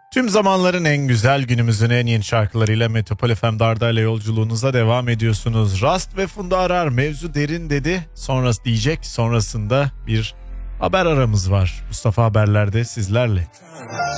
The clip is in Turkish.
Tüm zamanların en güzel, günümüzün en yeni şarkılarıyla Metropol FM Darda'yla yolculuğunuza devam ediyorsunuz. Rast ve Funda Arar mevzu derin dedi. Sonrası diyecek, sonrasında bir haber aramız var. Mustafa Haberler'de sizlerle.